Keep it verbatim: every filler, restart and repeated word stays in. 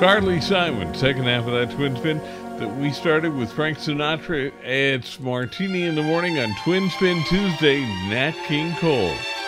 Carly Simon, second half of that Twin Spin that we started with Frank Sinatra. It's Martini in the Morning on Twin Spin Tuesday, Nat King Cole.